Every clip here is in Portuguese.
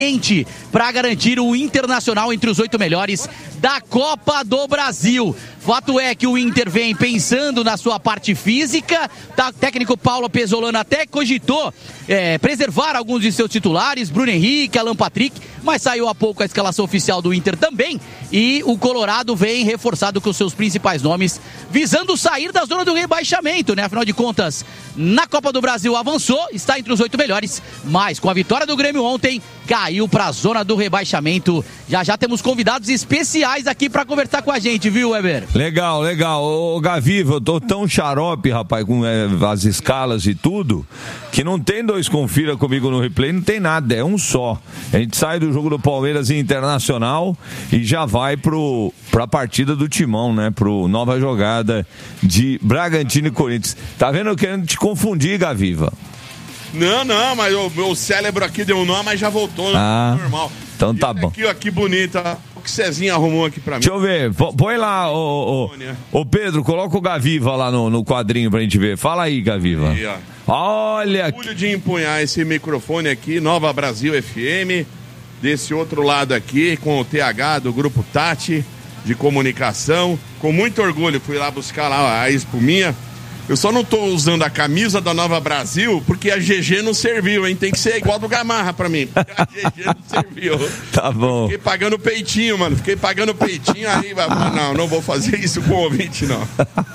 para garantir o Internacional entre os 8 melhores da Copa do Brasil. Fato é que o Inter vem pensando na sua parte física. O técnico Paulo Pezzolano até cogitou preservar alguns de seus titulares, Bruno Henrique, Alan Patrick, mas saiu há pouco a escalação oficial do Inter também, e o Colorado vem reforçado com seus principais nomes, visando sair da zona do rebaixamento, né? Afinal de contas, na Copa do Brasil avançou, está entre os 8 melhores, mas com a vitória do Grêmio ontem, caiu para a zona do rebaixamento. Já temos convidados especiais aqui para conversar com a gente, viu, Weber? Legal. Ô, Gaviva, eu tô tão xarope, rapaz, com as escalas e tudo, que não tem dois confira comigo no replay, não tem nada, é um só. A gente sai do jogo do Palmeiras e Internacional e já vai pra partida do Timão, né? Pro nova jogada de Bragantino e Corinthians. Tá vendo? Eu querendo te confundir, Gaviva. Não, mas o meu cérebro aqui deu um nó, mas já voltou, normal. Então tá bom. Aqui bonita, o que Cezinha arrumou aqui pra mim. Deixa eu ver, põe lá, ô Pedro, coloca o Gaviva lá no quadrinho pra gente ver. Fala aí, Gaviva. Aí, olha. Orgulho de empunhar esse microfone aqui, Nova Brasil FM, desse outro lado aqui, com o TH do Grupo Tati, de comunicação. Com muito orgulho, fui lá buscar lá a espuminha. Eu só não tô usando a camisa da Nova Brasil porque a GG não serviu, hein? Tem que ser igual do Gamarra pra mim. A GG não serviu. Tá bom. Fiquei pagando peitinho, mano. Aí, não vou fazer isso com o ouvinte, não.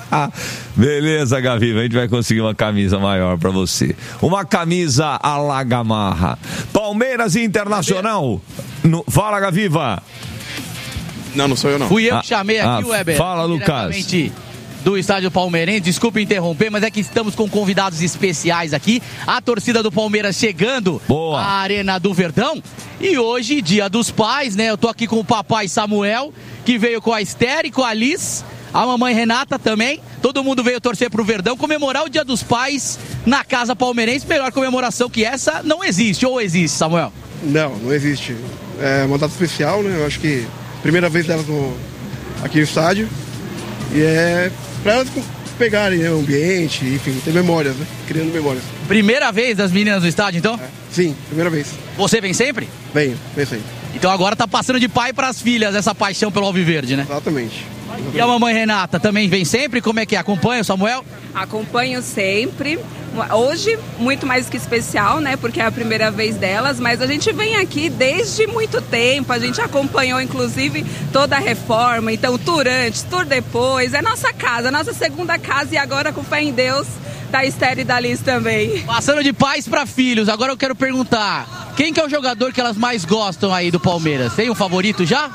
Beleza, Gaviva. A gente vai conseguir uma camisa maior pra você. Uma camisa à la Gamarra. Palmeiras e Internacional. Fala, Gaviva. Não sou eu, não. Fui eu que chamei aqui, Weber. Fala, Lucas. Do estádio palmeirense, desculpe interromper, mas é que estamos com convidados especiais aqui, a torcida do Palmeiras chegando à Arena do Verdão, e hoje, dia dos pais, né, eu tô aqui com o papai Samuel, que veio com a Esther e com a Liz, a mamãe Renata também, todo mundo veio torcer pro Verdão, comemorar o dia dos pais na casa palmeirense. Melhor comemoração que essa não existe, ou existe, Samuel? Não existe, é uma data especial, né, eu acho que primeira vez delas aqui no estádio, e é para elas pegarem, né, o ambiente, enfim, ter memórias, né? Criando memórias. Primeira vez das meninas no estádio, então? Sim, primeira vez. Você vem sempre? Venho sempre. Então agora tá passando de pai para as filhas essa paixão pelo Alviverde, né? Exatamente. E a mamãe Renata também vem sempre? Como é que é? Acompanha o Samuel? Acompanho sempre. Hoje, muito mais que especial, né? Porque é a primeira vez delas, mas a gente vem aqui desde muito tempo. A gente acompanhou, inclusive, toda a reforma. Então, tour antes, tour depois. É nossa casa, nossa segunda casa, e agora, com fé em Deus, da Esther e da Liz também. Passando de pais para filhos, agora eu quero perguntar: quem que é o jogador que elas mais gostam aí do Palmeiras? Tem um favorito já?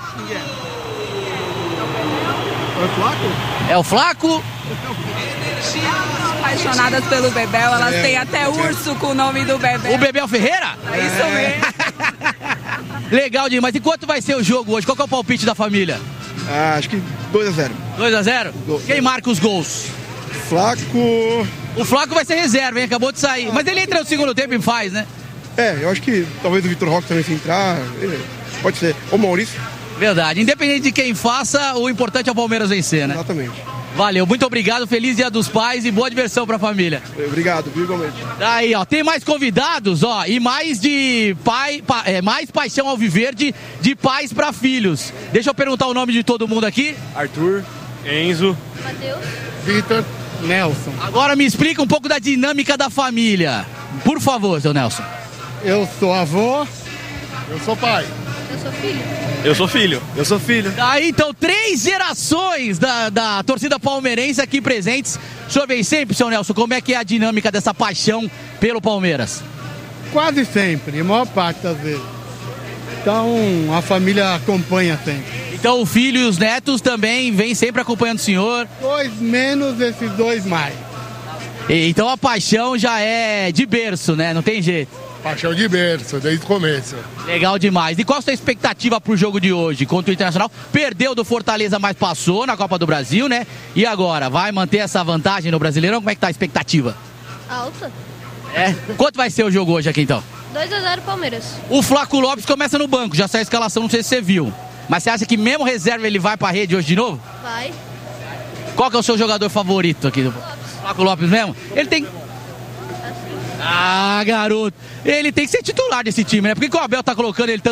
É o Flaco? É o Flaco? Apaixonadas pelo Bebel, elas têm até urso com o nome do Bebel. O Bebel Ferreira? É isso mesmo. Legal demais. E quanto vai ser o jogo hoje? Qual que é o palpite da família? Acho que 2-0. 2-0? Quem marca os gols? Flaco. O Flaco vai ser reserva, hein? Acabou de sair. Mas ele entra no segundo tempo e faz, né? Eu acho que talvez o Vitor Roque também, se entrar, pode ser. Ou Maurício. Verdade. Independente de quem faça, o importante é o Palmeiras vencer, né? Exatamente. Valeu, muito obrigado, feliz Dia dos Pais e boa diversão pra família. Obrigado, igualmente. Daí, ó, tem mais convidados, ó, e mais de mais paixão alviverde de pais pra filhos. Deixa eu perguntar o nome de todo mundo aqui. Arthur, Enzo, Matheus, Vitor, Nelson. Agora me explica um pouco da dinâmica da família. Por favor, seu Nelson. Eu sou avô, eu sou pai. eu sou filho. Eu sou filho. Eu sou filho. Aí, então, 3 gerações da torcida palmeirense aqui presentes. O senhor vem sempre, seu Nelson? Como é que é a dinâmica dessa paixão pelo Palmeiras? Quase sempre, a maior parte das vezes. Então, a família acompanha sempre. Então, o filho e os netos também vêm sempre acompanhando o senhor? 2 menos, esses 2 mais. Então, a paixão já é de berço, né? Não tem jeito. Paixão de berço, desde o começo. Legal demais. E qual a sua expectativa pro jogo de hoje contra o Internacional? Perdeu do Fortaleza, mas passou na Copa do Brasil, né? E agora, vai manter essa vantagem no Brasileirão? Como é que tá a expectativa? Alta. É? Quanto vai ser o jogo hoje aqui, então? 2-0 Palmeiras. O Flaco Lopes começa no banco, já saiu a escalação, não sei se você viu. Mas você acha que mesmo reserva ele vai pra rede hoje de novo? Vai. Qual que é o seu jogador favorito aqui do Flaco Lopes mesmo? Ele tem... Ah, garoto. Ele tem que ser titular desse time, né? Por que o Abel tá colocando ele tanto